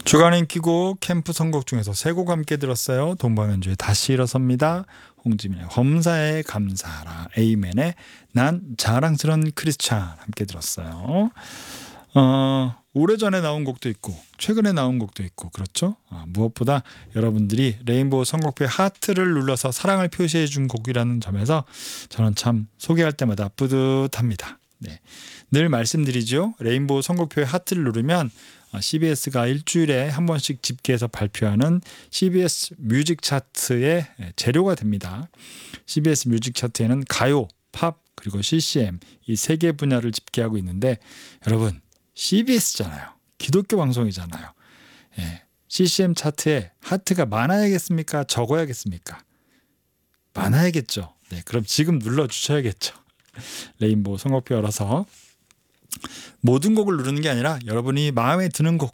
주간인 끼고 캠프 선곡 중에서 세 곡 함께 들었어요. 동방연주의 다시 일어섭니다. 홍지민의 범사에 감사하라. 에이맨의 난 자랑스런 크리스찬 함께 들었어요. 오래전에 나온 곡도 있고 최근에 나온 곡도 있고 그렇죠. 무엇보다 여러분들이 레인보우 선곡표에 하트를 눌러서 사랑을 표시해 준 곡이라는 점에서 저는 참 소개할 때마다 뿌듯합니다. 네. 늘 말씀드리죠. 레인보우 선곡표에 하트를 누르면 CBS가 일주일에 한 번씩 집계해서 발표하는 CBS 뮤직 차트의 재료가 됩니다. CBS 뮤직 차트에는 가요, 팝, 그리고 CCM 이 세 개 분야를 집계하고 있는데 여러분 CBS잖아요. 기독교 방송이잖아요. CCM 차트에 하트가 많아야겠습니까? 적어야겠습니까? 많아야겠죠. 네, 그럼 지금 눌러주셔야겠죠. 레인보우 선곡표 열어서 모든 곡을 누르는 게 아니라 여러분이 마음에 드는 곡